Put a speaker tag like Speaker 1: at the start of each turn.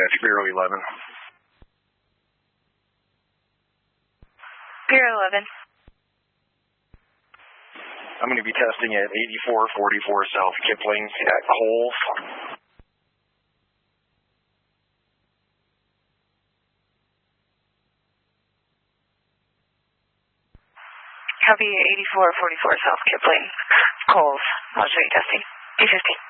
Speaker 1: dispatch, Bureau 11.
Speaker 2: Bureau 11.
Speaker 1: I'm going to be testing at 8444 South Kipling at Coles.
Speaker 2: Copy 8444 South Kipling, Coles. I'll show you testing. 250.